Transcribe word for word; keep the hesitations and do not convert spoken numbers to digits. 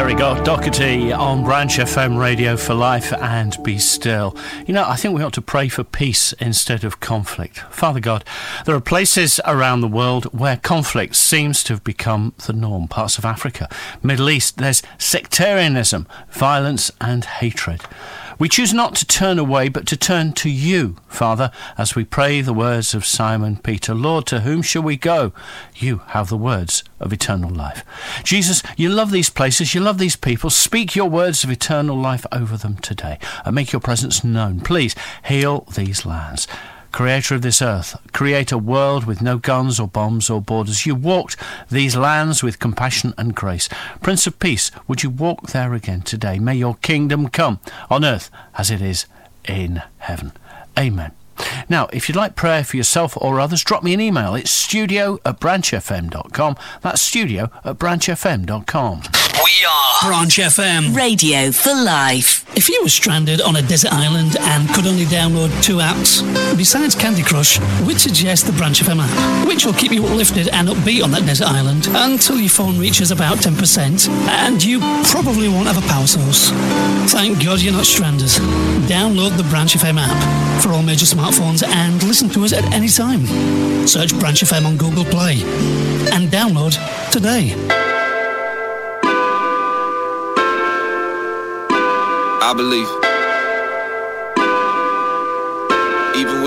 Terry Doherty on Branch F M Radio for Life and Be Still. You know, I think we ought to pray for peace instead of conflict. Father God, there are places around the world where conflict seems to have become the norm. Parts of Africa, Middle East, there's sectarianism, violence and hatred. We choose not to turn away, but to turn to you, Father, as we pray the words of Simon Peter. Lord, to whom shall we go? You have the words of eternal life. Jesus, you love these places, you love these people. Speak your words of eternal life over them today and make your presence known. Please heal these lands. Creator of this earth, create a world with no guns or bombs or borders. You walked these lands with compassion and grace. Prince of Peace, would you walk there again today? May your kingdom come on earth as it is in heaven. Amen. Now, if you'd like prayer for yourself or others, drop me an email. It's studio at branch f m dot com. That's studio at branch f m dot com. We are Branch F M. Radio for Life. If you were stranded on a desert island and could only download two apps, besides Candy Crush, we'd suggest the Branch F M app, which will keep you uplifted and upbeat on that desert island until your phone reaches about ten percent, and you probably won't have a power source. Thank God you're not stranded. Download the Branch F M app for all major smartphones and listen to us at any time. Search Branch F M on Google Play and download today. I believe.